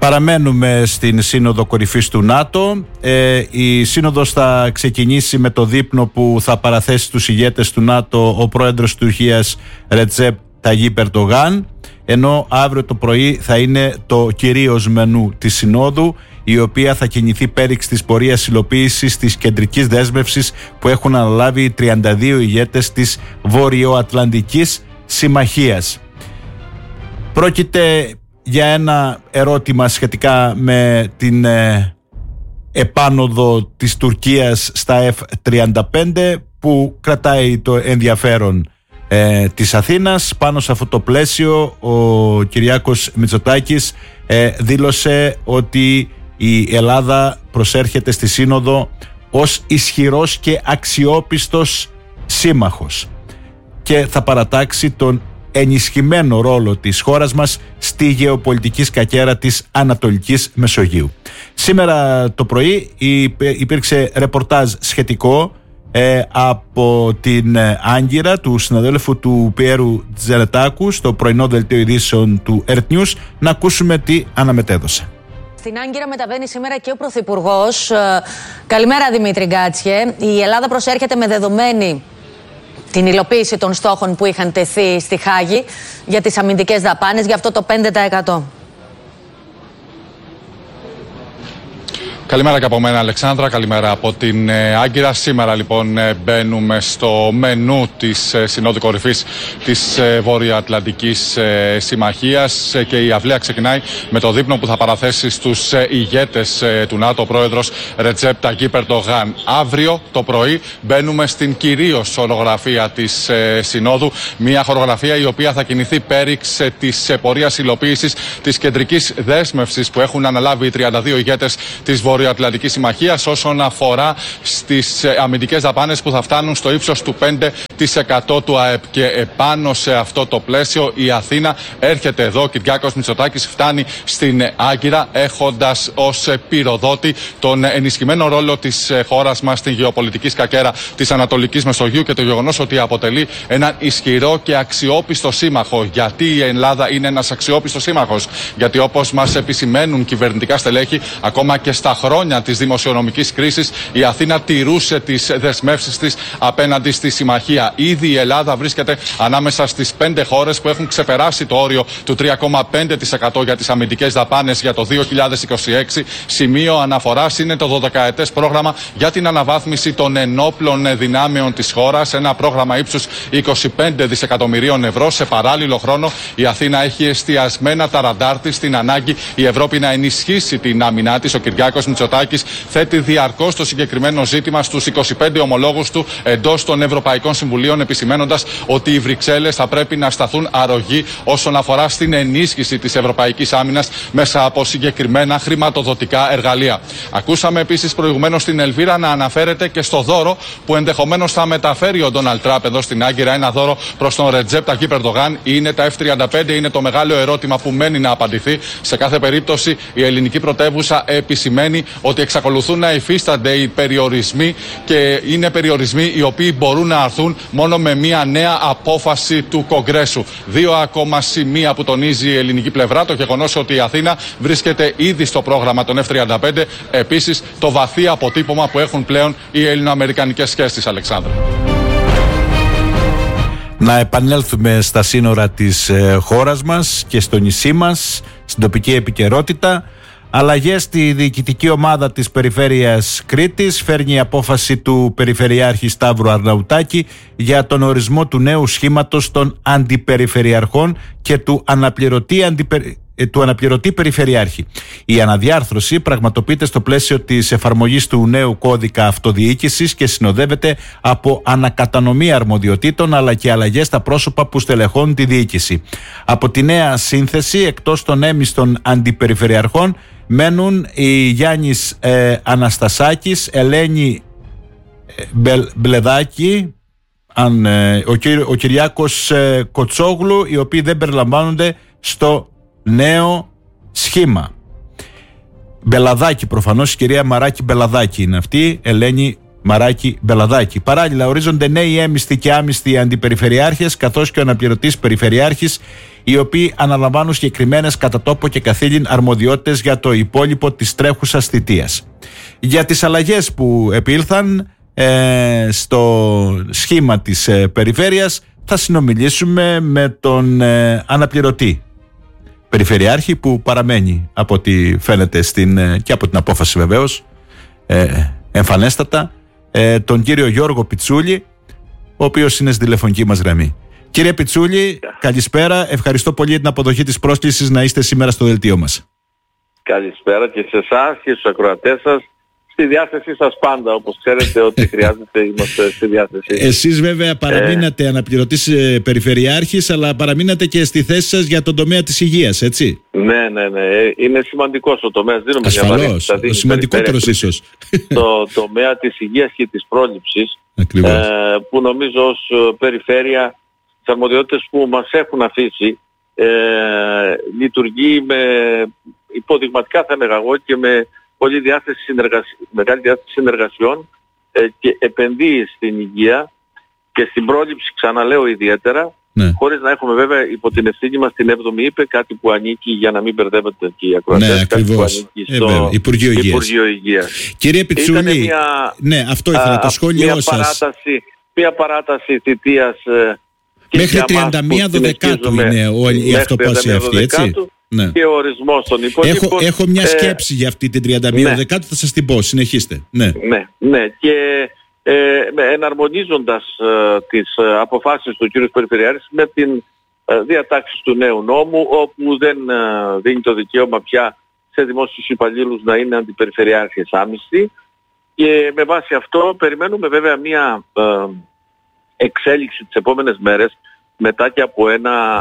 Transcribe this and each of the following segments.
Παραμένουμε στην Σύνοδο Κορυφής του ΝΑΤΟ. Η Σύνοδος θα ξεκινήσει με το δείπνο που θα παραθέσει τους ηγέτες του ΝΑΤΟ ο πρόεδρος της Τουρκίας Ρετζέπ Ταγίπ Ερντογάν, ενώ αύριο το πρωί θα είναι το κυρίως μενού της Συνόδου, η οποία θα κινηθεί πέριξ της πορείας υλοποίησης της κεντρικής δέσμευσης που έχουν αναλάβει οι 32 ηγέτες της Βορειοατλαντικής Συμμαχίας. Πρόκειται για ένα ερώτημα σχετικά με την επάνωδο της Τουρκίας στα F-35 που κρατάει το ενδιαφέρον της Αθήνας. Πάνω σε αυτό το πλαίσιο ο Κυριάκος Μητσοτάκης δήλωσε ότι η Ελλάδα προσέρχεται στη Σύνοδο ως ισχυρός και αξιόπιστος σύμμαχος και θα παρατάξει τον ενισχυμένο ρόλο της χώρας μας στη γεωπολιτική σκακέρα της Ανατολικής Μεσογείου. Σήμερα το πρωί υπήρξε ρεπορτάζ σχετικό από την Άγκυρα του συναδέλφου του Πιέρου Τζελετάκου στο πρωινό δελτίο ειδήσεων του Earth News. Να ακούσουμε τι αναμετέδωσε. Στην Άγκυρα μεταβαίνει σήμερα και ο Πρωθυπουργός. Καλημέρα Δημήτρη Γκάτσιε. Η Ελλάδα προσέρχεται με δεδομένη την υλοποίηση των στόχων που είχαν τεθεί στη Χάγη για τις αμυντικές δαπάνες, για αυτό το 5%. Καλημέρα και από μένα, Αλεξάνδρα. Καλημέρα από την Άγκυρα. Σήμερα λοιπόν μπαίνουμε στο μενού της Συνόδου Κορυφής της Βορειοατλαντικής Συμμαχίας και η αυλαία ξεκινάει με το δείπνο που θα παραθέσει στους ηγέτες του ΝΑΤΟ ο πρόεδρος Ρετζέπ Ταγίπ Ερντογάν. Αύριο το πρωί μπαίνουμε στην κυρίως ορογραφία της Συνόδου, μια χορογραφία η οποία θα κινηθεί πέριξ της πορείας υλοποίησης της κεντρικής δέσμευσης που έχουν αναλάβει οι 32 ηγέτες της Βορειοατλαντική Συμμαχία όσον αφορά στις αμυντικές δαπάνες που θα φτάνουν στο ύψος του 5% του ΑΕΠ. Και επάνω σε αυτό το πλαίσιο η Αθήνα έρχεται εδώ. Ο Κυριάκος Μητσοτάκης φτάνει στην Άγκυρα έχοντας ως πυροδότη τον ενισχυμένο ρόλο της χώρας μας στην γεωπολιτική σκακέρα της Ανατολικής Μεσογείου και το γεγονός ότι αποτελεί έναν ισχυρό και αξιόπιστο σύμμαχο. Γιατί η Ελλάδα είναι ένας αξιόπιστος σύμμαχος? Γιατί όπως μας επισημαίνουν κυβερνητικά στελέχη, ακόμα και στα χρόνια της δημοσιονομικής κρίσης η Αθήνα τηρούσε τις δεσμεύσεις της απέναντι στη συμμαχία. Ήδη η Ελλάδα βρίσκεται ανάμεσα στις 5 χώρες που έχουν ξεπεράσει το όριο του 3,5% για τις αμυντικές δαπάνες για το 2026. Σημείο αναφοράς είναι το 12ετές πρόγραμμα για την αναβάθμιση των ενόπλων δυνάμεων της χώρας, ένα πρόγραμμα ύψους 25 δισεκατομμυρίων ευρώ. Σε παράλληλο χρόνο η Αθήνα έχει εστιασμένα τα ραντάρ της στην ανάγκη η Ευρώπη να ενισχύσει την άμυνά της. Ο Κυριάκος Μητσοτάκης θέτει διαρκώς το συγκεκριμένο ζήτημα στους 25 ομολόγους του εντός των Ευρωπαϊκών Συμβουλίων, επισημένοντας ότι οι Βρυξέλλες θα πρέπει να σταθούν αρρωγοί όσον αφορά στην ενίσχυση της ευρωπαϊκής άμυνας μέσα από συγκεκριμένα χρηματοδοτικά εργαλεία. Ακούσαμε επίσης προηγουμένως την Ελβίρα να αναφέρεται και στο δώρο που ενδεχομένως θα μεταφέρει ο Ντόναλντ Τραμπ εδώ στην Άγκυρα, ένα δώρο προς τον Ρετζέπ Ταγίπ Ερντογάν. Είναι τα F-35, είναι το μεγάλο ερώτημα που μένει να απαντηθεί. Σε κάθε περίπτωση η ελληνική πρωτεύουσα επισημαίνει ότι εξακολουθούν να υφίστανται οι περιορισμοί και είναι περιορισμοί οι οποίοι μπορούν να αρθούν μόνο με μια νέα απόφαση του Κογκρέσου. 2 ακόμα σημεία που τονίζει η ελληνική πλευρά: το γεγονός ότι η Αθήνα βρίσκεται ήδη στο πρόγραμμα των F-35, επίσης το βαθύ αποτύπωμα που έχουν πλέον οι ελληνοαμερικανικές σχέσεις, Αλεξάνδρα. Να επανέλθουμε στα σύνορα της χώρας μας και στο νησί μας, στην τοπική επικαιρότητα. Αλλαγές στη διοικητική ομάδα της Περιφέρειας Κρήτης. Φέρνει η απόφαση του Περιφερειάρχη Σταύρου Αρναουτάκη για τον ορισμό του νέου σχήματος των αντιπεριφερειαρχών και του αναπληρωτή περιφερειάρχη. Η αναδιάρθρωση πραγματοποιείται στο πλαίσιο της εφαρμογής του νέου κώδικα αυτοδιοίκησης και συνοδεύεται από ανακατανομή αρμοδιοτήτων αλλά και αλλαγές στα πρόσωπα που στελεχώνουν τη διοίκηση. Από τη νέα σύνθεση, εκτός των έμιστων αντιπεριφερειαρχών, μένουν οι Γιάννης Αναστασάκης, Ελένη Μπλεδάκη, ο Κυριάκος Κοτσόγλου, οι οποίοι δεν περιλαμβάνονται στο νέο σχήμα. Μπελαδάκη, προφανώς η κυρία Μαράκη Μπελαδάκη είναι αυτή, Ελένη Μαράκη Μπελαδάκη. Παράλληλα ορίζονται νέοι έμιστοι και άμιστοι αντιπεριφερειάρχες καθώς και ο αναπληρωτής περιφερειάρχης, οι οποίοι αναλαμβάνουν συγκεκριμένες κατά τόπο και καθήλυν αρμοδιότητες για το υπόλοιπο της τρέχουσας θητείας. Για τις αλλαγές που επήλθαν στο σχήμα της περιφέρειας θα συνομιλήσουμε με τον αναπληρωτή περιφερειάρχη, που παραμένει από ό,τι φαίνεται και από την απόφαση βεβαίως εμφανέστατα, τον κύριο Γιώργο Πιτσούλη, ο οποίος είναι στη τηλεφωνική μας γραμμή. Κύριε Πιτσούλη, καλησπέρα. Ευχαριστώ πολύ για την αποδοχή της πρόσκλησης να είστε σήμερα στο δελτίο μας. Καλησπέρα και σε εσάς και στους ακροατές σας. Στη διάθεσή σας πάντα, όπως ξέρετε, ό,τι χρειάζεται είμαστε στη διάθεσή. Εσείς βέβαια παραμείνατε αναπληρωτής περιφερειάρχης, αλλά παραμείνατε και στη θέση σας για τον τομέα της υγείας, έτσι? Ναι. Είναι σημαντικός ο τομέας. Ασφαλώς, ο σημαντικότερος ίσως. Το τομέα της υγείας και της πρόληψης, που νομίζω ως περιφέρεια, τις αρμοδιότητες που μας έχουν αφήσει, λειτουργεί με υποδειγματικά, θα έλεγα εγώ, και με μεγάλη διάθεση συνεργασιών και επενδύει στην υγεία και στην πρόληψη, ξαναλέω ιδιαίτερα, χωρίς να έχουμε βέβαια υπό την ευθύνη μας την 7η ΥΠΕ, κάτι που ανήκει, για να μην μπερδεύετε και οι ακροατές, κάτι που ανήκει στο Υπουργείο Υγείας. Κύριε Πιτσούλη, αυτό ήθελα, το σχόλιο σας. Μια παράταση θητείας μέχρι 31 Δεκάτου είναι η αυτοπάσια αυτή, έτσι? Ναι. Και ο ορισμός των υπόλοιπων. Έχω μια σκέψη για αυτή την 31 Δεκάτου, θα σας την πω, συνεχίστε. Ναι. Και εναρμονίζοντας τις αποφάσεις του κ. Περιφερειάρχης με την διατάξη του νέου νόμου, όπου δεν δίνει το δικαίωμα πια σε δημόσιους υπαλλήλους να είναι αντιπεριφερειάρχες άμυστοι, και με βάση αυτό περιμένουμε βέβαια μια εξέλιξη τις επόμενες μέρες, μετά και από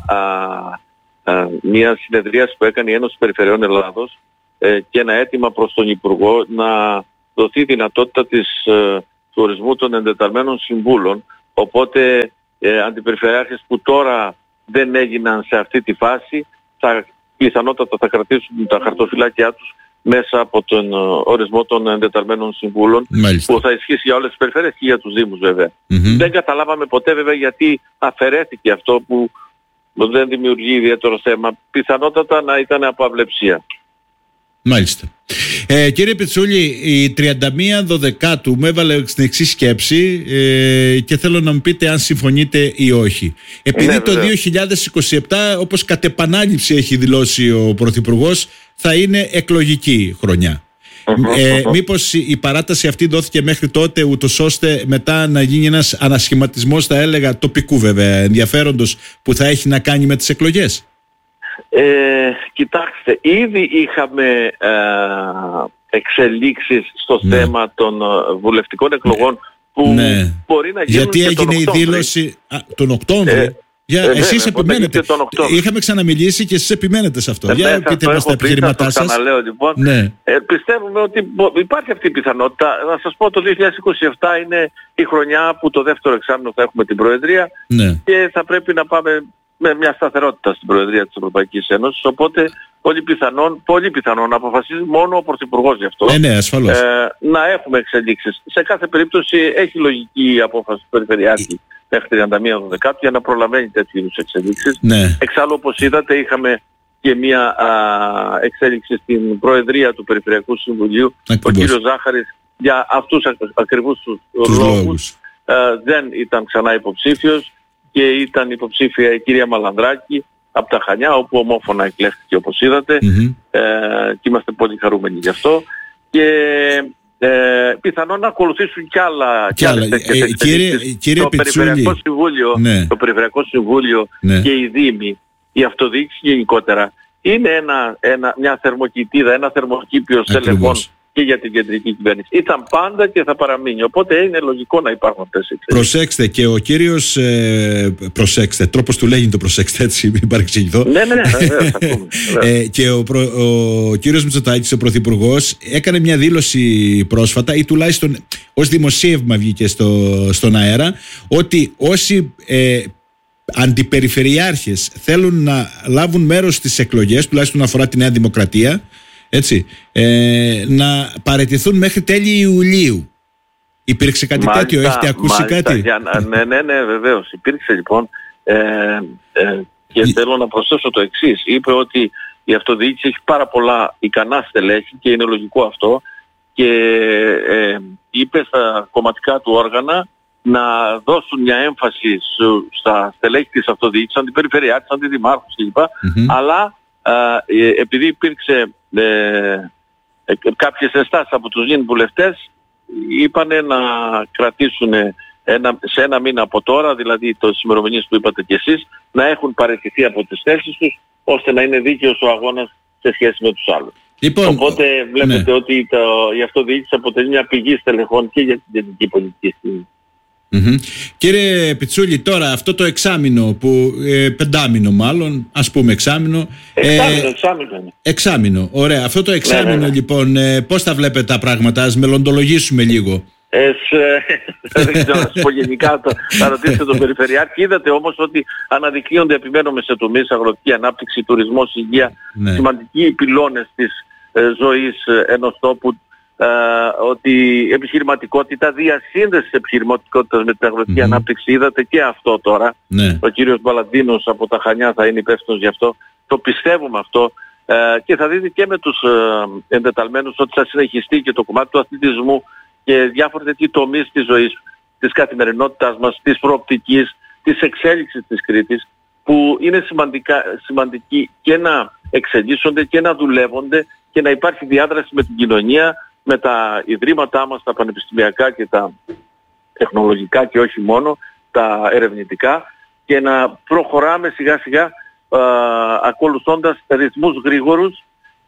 μια συνεδρίαση που έκανε η Ένωση Περιφερειών Ελλάδος και ένα αίτημα προς τον Υπουργό να δοθεί δυνατότητα του ορισμού των εντεταλμένων συμβούλων. Οπότε αντιπεριφερειάρχες που τώρα δεν έγιναν σε αυτή τη φάση, πιθανότατα θα κρατήσουν τα χαρτοφυλάκια τους μέσα από τον ορισμό των εντεταλμένων συμβούλων. Μάλιστα. Που θα ισχύσει για όλες τις περιφέρειες και για τους Δήμους βέβαια. Δεν καταλάβαμε ποτέ βέβαια γιατί αφαιρέθηκε αυτό, που δεν δημιουργεί ιδιαίτερο θέμα. Πιθανότατα να ήταν από αυλεψία. Μάλιστα. Κύριε Πιτσούλη, η 31 Δεκάτου μου έβαλε στην εξής σκέψη και θέλω να μου πείτε αν συμφωνείτε ή όχι. Επειδή το 2027, όπως κατ' επανάληψη έχει δηλώσει ο Πρωθυπουργός, θα είναι εκλογική χρονιά. Μήπως η παράταση αυτή δόθηκε μέχρι τότε, ούτως ώστε μετά να γίνει ένας ανασχηματισμός, θα έλεγα, τοπικού βέβαια ενδιαφέροντος, που θα έχει να κάνει με τις εκλογές? Κοιτάξτε, ήδη είχαμε εξελίξεις στο θέμα των βουλευτικών εκλογών που μπορεί να γίνουν. Γιατί έγινε η δήλωση τον Οκτώβριο. Εσείς επιμένετε. Είχαμε ξαναμιλήσει και εσείς επιμένετε σε αυτό. Για πείτε μας τα επιχειρήματά σας. Ξαναλέω λοιπόν. Πιστεύουμε ότι υπάρχει αυτή η πιθανότητα. Να σας πω, το 2027 είναι η χρονιά που το δεύτερο εξάμηνο θα έχουμε την Προεδρία και θα πρέπει να πάμε με μια σταθερότητα στην Προεδρία της Ευρωπαϊκής Ένωσης. Οπότε πολύ πιθανόν να αποφασίζει μόνο ο Πρωθυπουργός γι' αυτό. Ασφαλώς. Να έχουμε εξελίξεις. Σε κάθε περίπτωση έχει λογική η απόφαση του Περιφερειάρχη μέχρι 31 Δεκάτου για να προλαβαίνει τέτοιου είδους εξελίξεις. Εξάλλου, όπως είδατε, είχαμε και μια εξέλιξη στην Προεδρία του Περιφερειακού Συμβουλίου. Ο κύριος Ζάχαρης, για αυτούς ακριβούς τους λόγους, δεν ήταν ξανά υποψήφιος και ήταν υποψήφια η κυρία Μαλανδράκη από τα Χανιά, όπου ομόφωνα εκλέχθηκε, όπως είδατε, και είμαστε πολύ χαρούμενοι γι' αυτό. Και πιθανόν να ακολουθήσουν κι άλλα κύριε το Περιφερειακό Συμβούλιο, το Περιφερειακό Συμβούλιο και οι Δήμοι, η αυτοδιοίκηση γενικότερα, είναι μια θερμοκηπίδα, ένα θερμοκήπιο στελεχών και για την κεντρική κυβέρνηση. Ήταν πάντα και θα παραμείνει. Οπότε είναι λογικό να υπάρχουν αυτές οι εξελίξεις. Προσέξτε, και ο κύριος. Προσέξτε, τρόπος του λέγει το προσέξτε, έτσι, μην παρεξηγηθώ. Ναι, και ο κύριος Μητσοτάκης, ο Πρωθυπουργός, έκανε μια δήλωση πρόσφατα, ή τουλάχιστον ως δημοσίευμα βγήκε στον αέρα, ότι όσοι αντιπεριφερειάρχες θέλουν να λάβουν μέρος στις εκλογές, τουλάχιστον αφορά τη Νέα Δημοκρατία, έτσι, να παραιτηθούν μέχρι τέλη Ιουλίου. Υπήρξε κάτι τέτοιο, έχετε ακούσει κάτι? Ναι, βεβαίως. Υπήρξε λοιπόν και θέλω να προσθέσω το εξής. Είπε ότι η αυτοδιοίκηση έχει πάρα πολλά ικανά στελέχη και είναι λογικό αυτό, και είπε στα κομματικά του όργανα να δώσουν μια έμφαση στα στελέχη της αυτοδιοίκησης, αντιπεριφερειάτες, αντιδημάρχους κλπ. Αλλά επειδή υπήρξε κάποιες ενστάσεις από τους νυν βουλευτές, είπανε να κρατήσουν σε ένα μήνα από τώρα, δηλαδή το ημερομηνίες που είπατε κι εσείς, να έχουν παραιτηθεί από τις θέσεις τους, ώστε να είναι δίκαιος ο αγώνας σε σχέση με τους άλλους. Λοιπόν, οπότε βλέπετε ότι η αυτοδιοίκηση αποτελεί μια πηγή στελεχών και για την κεντρική πολιτική στιγμή. Κύριε Πιτσούλη, τώρα αυτό το εξάμηνο που πεντάμηνο μάλλον, ας πούμε εξάμηνο. Εξάμηνο, ωραία. Αυτό το εξάμηνο λοιπόν, πώς τα βλέπετε τα πράγματα, ας μελλοντολογήσουμε λίγο. Δεν ξέρω να σας πω γενικά, θα ρωτήσετε τον Περιφερειάρχη. Είδατε όμως ότι αναδεικνύονται, επιμένουμε σε τομείς, αγροτική ανάπτυξη, τουρισμός, υγεία, σημαντικοί πυλώνες της ζωής ενός τόπου, ότι επιχειρηματικότητα, διασύνδεση επιχειρηματικότητας με την αγροτική ανάπτυξη, είδατε και αυτό τώρα. Ο κύριος Μπαλαντίνος από τα Χανιά θα είναι υπεύθυνος γι' αυτό. Το πιστεύουμε αυτό, και θα δείτε και με τους εντεταλμένους ότι θα συνεχιστεί και το κομμάτι του αθλητισμού και διάφοροι τέτοιοι τομείς της ζωής, της καθημερινότητάς μας, της προοπτικής, της εξέλιξης της Κρήτης, που είναι σημαντικοί και να εξελίσσονται και να δουλεύονται και να υπάρχει διάδραση με την κοινωνία, με τα ιδρύματά μας, τα πανεπιστημιακά και τα τεχνολογικά και όχι μόνο, τα ερευνητικά, και να προχωράμε σιγά σιγά ακολουθώντας ρυθμούς γρήγορους,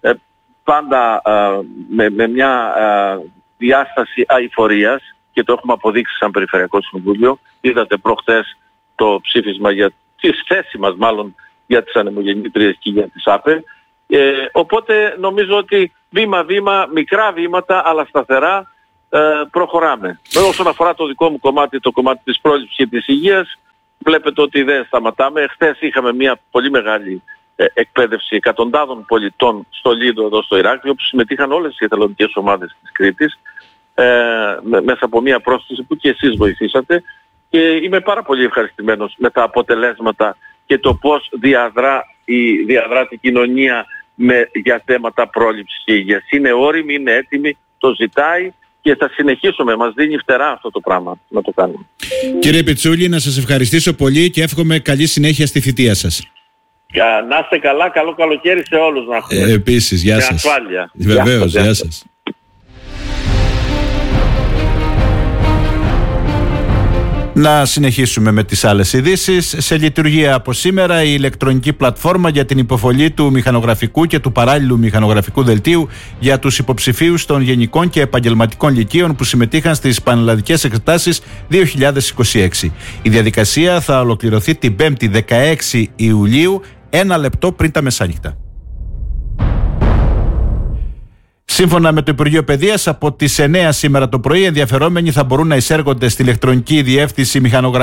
πάντα με μια διάσταση αειφορίας, και το έχουμε αποδείξει σαν Περιφερειακό Συμβούλιο. Είδατε προχθές το ψήφισμα για τις θέσεις μας μάλλον για τις ανεμογεννήτριες και για τις ΑΠΕ. Οπότε νομίζω ότι βήμα-βήμα, μικρά βήματα αλλά σταθερά προχωράμε. Όσον αφορά το δικό μου κομμάτι, το κομμάτι της πρόληψης και της υγείας, βλέπετε ότι δεν σταματάμε. Χθες είχαμε μια πολύ μεγάλη εκπαίδευση εκατοντάδων πολιτών στο Λίδο εδώ στο Ηράκλειο, που συμμετείχαν όλες οι εθελοντικές ομάδες της Κρήτης, μέσα από μια πρόσθεση που και εσείς βοηθήσατε, και είμαι πάρα πολύ ευχαριστημένος με τα αποτελέσματα και το πώς διαδρά την κοινωνία για θέματα πρόληψης και υγείας. Είναι όριμη, είναι έτοιμη, το ζητάει και θα συνεχίσουμε. Μας δίνει φτερά αυτό το πράγμα να το κάνουμε. Κύριε Πιτσούλη, να σας ευχαριστήσω πολύ και εύχομαι καλή συνέχεια στη θητεία σας. Να είστε καλά, καλό καλοκαίρι σε όλους να έχουμε. Επίσης, γεια σας. Ασφάλεια. Βεβαίως, γεια σας. Να συνεχίσουμε με τις άλλες ειδήσεις. Σε λειτουργία από σήμερα η ηλεκτρονική πλατφόρμα για την υποβολή του μηχανογραφικού και του παράλληλου μηχανογραφικού δελτίου για τους υποψηφίους των γενικών και επαγγελματικών λυκείων που συμμετείχαν στις πανελλαδικές εξετάσεις 2026. Η διαδικασία θα ολοκληρωθεί την 5η 16 Ιουλίου, 1 λεπτό πριν τα μεσάνυχτα. Σύμφωνα με το Υπουργείο Παιδείας, από τις 9 σήμερα το πρωί, ενδιαφερόμενοι θα μπορούν να εισέρχονται στη ηλεκτρονική διεύθυνση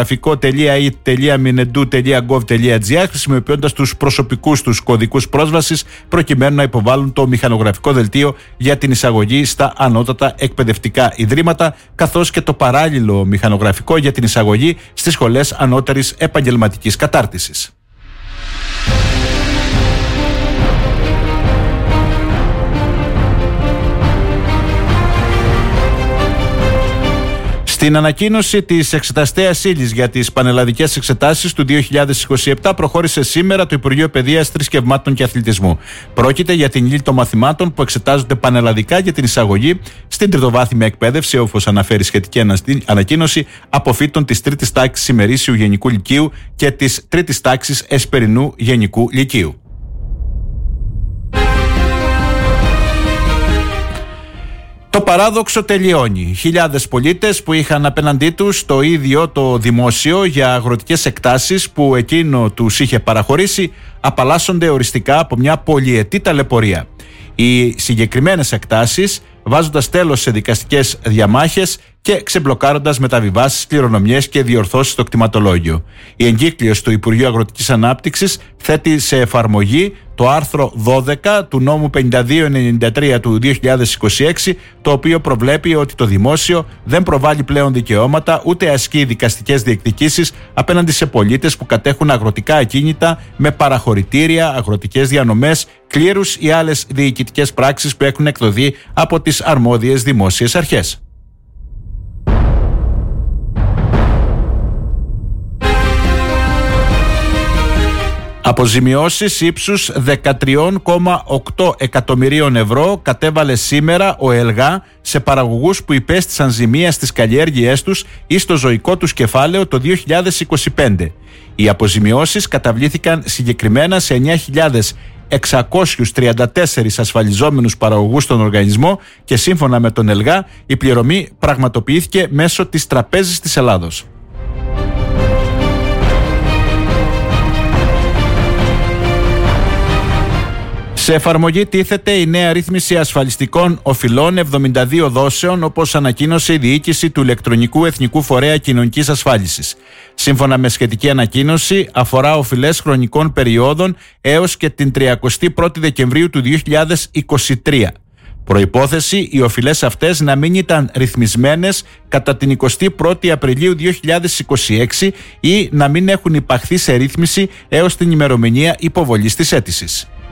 michanographico.it.gov.gr χρησιμοποιώντας τους προσωπικούς τους κωδικούς πρόσβασης, προκειμένου να υποβάλουν το μηχανογραφικό δελτίο για την εισαγωγή στα ανώτατα εκπαιδευτικά ιδρύματα, καθώς και το παράλληλο μηχανογραφικό για την εισαγωγή στις σχολές ανώτερης επαγγελματικής κατάρτισης. Στην ανακοίνωση της εξεταστέας ύλης για τις πανελλαδικές εξετάσεις του 2027 προχώρησε σήμερα το Υπουργείο Παιδείας, Θρησκευμάτων και Αθλητισμού. Πρόκειται για την ύλη των μαθημάτων που εξετάζονται πανελλαδικά για την εισαγωγή στην τριτοβάθμια εκπαίδευση, όπως αναφέρει σχετική ανακοίνωση, από φύτων της 3ης τάξης ημερήσιου γενικού λυκείου και της 3ης τάξης εσπερινού γενικού λυκείου. Το παράδοξο τελειώνει. Χιλιάδες πολίτες που είχαν απέναντί τους το ίδιο το δημόσιο για αγροτικές εκτάσεις που εκείνο τους είχε παραχωρήσει, απαλλάσσονται οριστικά από μια πολυετή ταλαιπωρία. Οι συγκεκριμένες εκτάσεις, βάζοντας τέλος σε δικαστικές διαμάχες και ξεμπλοκάροντας μεταβιβάσεις, κληρονομιές και διορθώσεις στο κτηματολόγιο. Η εγκύκλειος του Υπουργείου Αγροτικής Ανάπτυξης θέτει σε εφαρμογή το άρθρο 12 του νόμου 5293 του 2026, το οποίο προβλέπει ότι το δημόσιο δεν προβάλλει πλέον δικαιώματα ούτε ασκεί δικαστικές διεκδικήσεις απέναντι σε πολίτες που κατέχουν αγροτικά ακίνητα με παραχωρητήρια, αγροτικές διανομές, κλήρους ή άλλες διοικητικές πράξεις που έχουν εκδοθεί από τις αρμόδιες δημόσιες αρχές. Αποζημιώσεις ύψους 13,8 εκατομμυρίων ευρώ κατέβαλε σήμερα ο ΕΛΓΑ σε παραγωγούς που υπέστησαν ζημία στις καλλιέργειές τους ή στο ζωικό τους κεφάλαιο το 2025. Οι αποζημιώσεις καταβλήθηκαν συγκεκριμένα σε 9.634 ασφαλιζόμενους παραγωγούς στον οργανισμό και σύμφωνα με τον ΕΛΓΑ η πληρωμή πραγματοποιήθηκε μέσω της Τραπέζης της Ελλάδος. Σε εφαρμογή τίθεται η νέα ρύθμιση ασφαλιστικών οφειλών 72 δόσεων, όπως ανακοίνωσε η διοίκηση του Ηλεκτρονικού Εθνικού Φορέα Κοινωνικής Ασφάλισης. Σύμφωνα με σχετική ανακοίνωση, αφορά οφειλές χρονικών περιόδων έως και την 31η Δεκεμβρίου του 2023. Προϋπόθεση οι οφειλές αυτές να μην ήταν ρυθμισμένες κατά την 21η Απριλίου 2026 ή να μην έχουν υπαχθεί σε ρύθμιση έως την ημερομηνία υποβολής της αίτησης.